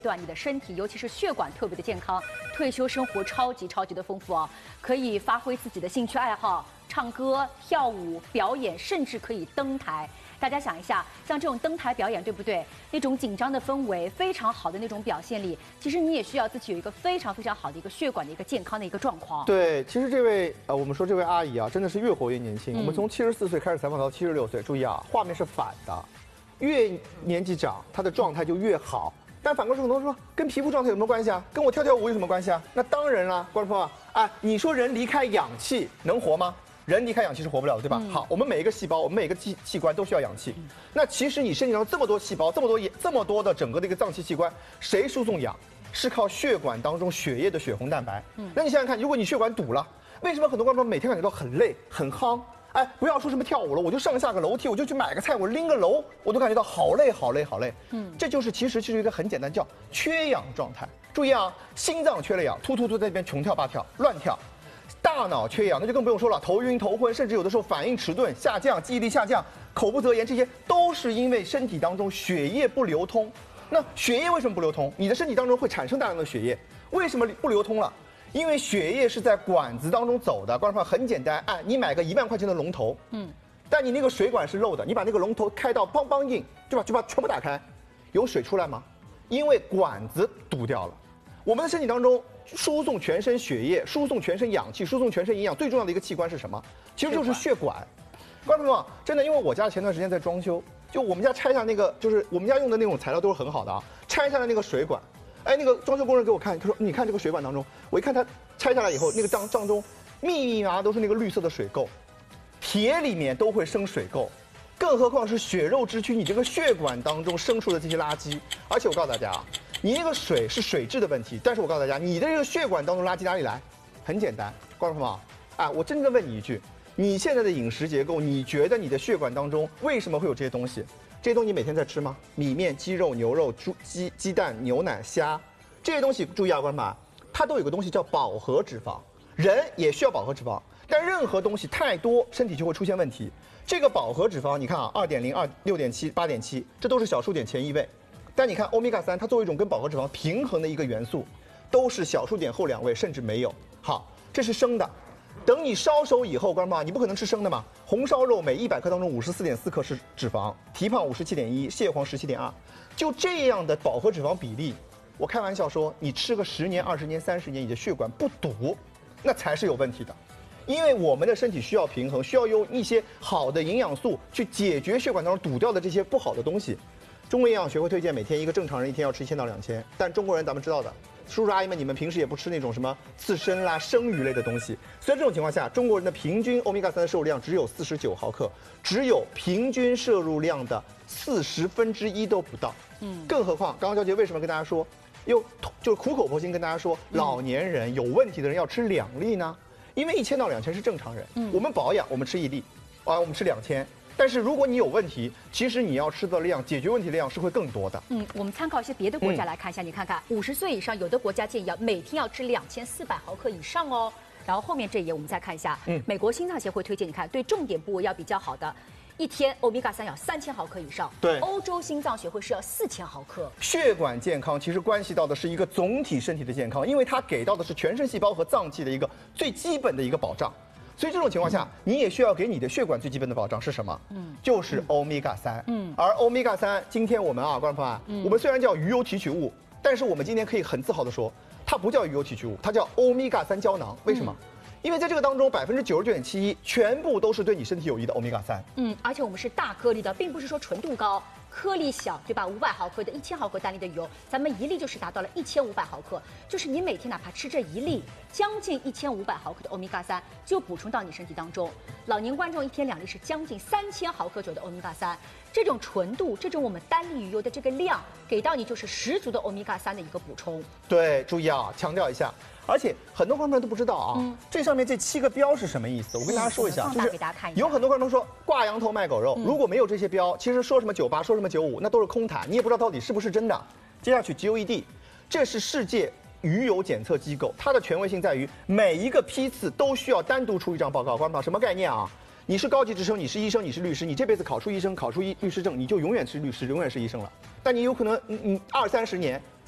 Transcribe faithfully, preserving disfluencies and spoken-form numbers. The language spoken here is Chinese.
段你的身体，尤其是血管特别的健康，退休生活超级超级的丰富哦，可以发挥自己的兴趣爱好，唱歌、跳舞、表演，甚至可以登台。大家想一下，像这种登台表演，对不对？那种紧张的氛围，非常好的那种表现力，其实你也需要自己有一个非常非常好的一个血管的一个健康的一个状况。 对，其实这位呃，我们说这位阿姨啊，真的是越活越年轻。嗯、我们从七十四岁开始采访到七十六岁，注意啊，画面是反的，越年纪长，她的状态就越好。但反过来说，很多人说跟皮肤状态有什么关系啊？跟我跳跳舞有什么关系啊？那当然啦，观众朋友啊，你说人离开氧气能活吗？人离开氧气是活不了的，对吧？嗯、好，我们每一个细胞，我们每个器器官都需要氧气。嗯、那其实你身体上这么多细胞，这么多这么多的整个的一个脏器器官，谁输送氧？是靠血管当中血液的血红蛋白。嗯、那你想想看，如果你血管堵了，为什么很多观众每天感觉到很累、很夯？哎，不要说什么跳舞了，我就上下个楼梯，我就去买个菜，我拎个楼，我都感觉到好累好累好累。嗯，这就是其实就是一个很简单叫缺氧状态。注意啊，心脏缺了氧，突突突在这边穷跳罢跳，乱跳；大脑缺氧，那就更不用说了，头晕头昏，甚至有的时候反应迟钝、下降、记忆力下降、口不择言，这些都是因为身体当中血液不流通。那血液为什么不流通？你的身体当中会产生大量的血液，为什么不流通了？因为血液是在管子当中走的，观众朋友很简单，哎，你买个一万块钱的龙头，嗯，但你那个水管是漏的，你把那个龙头开到梆梆硬，对吧？就把全部打开，有水出来吗？因为管子堵掉了。我们的身体当中输送全身血液、输送全身氧气、输送全身营养最重要的一个器官是什么？其实就是血管。观众朋友，真的，因为我家前段时间在装修，就我们家拆下那个，就是我们家用的那种材料都是很好的啊，拆下来那个水管。哎，那个装修工人给我看，他说：“你看这个水管当中，我一看它拆下来以后，那个当当中密密麻麻都是那个绿色的水垢，铁里面都会生水垢，更何况是血肉之躯，你这个血管当中生出的这些垃圾。而且我告诉大家啊，你那个水是水质的问题，但是我告诉大家，你的这个血管当中垃圾哪里来？很简单，观众朋友，哎，我真正问你一句，你现在的饮食结构，你觉得你的血管当中为什么会有这些东西？”这些东西你每天在吃吗？米面、鸡肉、牛肉、猪鸡、鸡蛋、牛奶、虾，这些东西注意啊，观众们，它都有个东西叫饱和脂肪，人也需要饱和脂肪，但任何东西太多，身体就会出现问题。这个饱和脂肪，你看啊，二点零、二六点七、八点七，这都是小数点前一位。但你看欧米伽三，它作为一种跟饱和脂肪平衡的一个元素，都是小数点后两位，甚至没有。好，这是生的。等你烧熟以后，观众朋友，你不可能吃生的嘛。红烧肉每一百克当中五十四点四克是脂肪，蹄膀五十七点一，蟹黄十七点二，就这样的饱和脂肪比例，我开玩笑说，你吃个十年、二十年、三十年，你的血管不堵，那才是有问题的。因为我们的身体需要平衡，需要用一些好的营养素去解决血管当中堵掉的这些不好的东西。中国营养学会推荐每天一个正常人一天要吃一千到两千，但中国人咱们知道的。叔叔阿姨们，你们平时也不吃那种什么刺身啦、生鱼类的东西，所以这种情况下，中国人的平均欧米伽三的摄入量只有四十九毫克，只有平均摄入量的四十分之一都不到。嗯，更何况刚刚娇姐为什么跟大家说，又就苦口婆心跟大家说，老年人有问题的人要吃两粒呢？因为一千到两千是正常人，嗯，我们保养我们吃一粒，啊，我们吃两千。但是如果你有问题，其实你要吃的量、解决问题的量是会更多的。 嗯，我们参考一些别的国家来看一下，嗯、你看看五十岁以上，有的国家建议要每天要吃两千四百毫克以上哦。然后后面这一页我们再看一下，嗯，美国心脏协会推荐，你看对重点部位要比较好的，一天欧米伽三要三千毫克以上。 对， 欧洲心脏协会是要四千毫克。 血管健康其实关系到的是一个总体身体的健康，因为它给到的是全身细胞和脏器的一个最基本的一个保障。所以这种情况下，你也需要给你的血管最基本的保障是什么？嗯，就是欧米伽三。嗯，而欧米伽三，今天我们啊，观众朋友啊，嗯、我们虽然叫鱼油提取物，但是我们今天可以很自豪地说，它不叫鱼油提取物，它叫欧米伽三胶囊。为什么？嗯、因为在这个当中，百分之九十九点七一全部都是对你身体有益的欧米伽三。 嗯，而且我们是大颗粒的，并不是说纯度高。颗粒小，对吧？五百毫克的、一千毫克单粒的油，咱们一粒就是达到了一千五百毫克，就是你每天哪怕吃这一粒，将近一千五百毫克的欧米伽三就补充到你身体当中。老年观众一天两粒是将近三千毫克左右的欧米伽三，这种纯度，这种我们单粒鱼油的这个量，给到你就是十足的欧米伽三的一个补充。 对，注意啊，强调一下。而且很多观众都不知道啊，嗯、这上面这七个标是什么意思？我跟大家说一下， 嗯、 就是有很多观众说挂羊头卖狗肉，嗯、如果没有这些标，其实说什么九八说什么九五，那都是空谈，你也不知道到底是不是真的。接下去 G O E D， 这是世界鱼油检测机构，它的权威性在于每一个批次都需要单独出一张报告。观众朋友，什么概念啊？你是高级职称，你是医生，你是律师，你这辈子考出医生，考出医律师证，你就永远是律师，永远是医生了。但你有可能，你你二三十年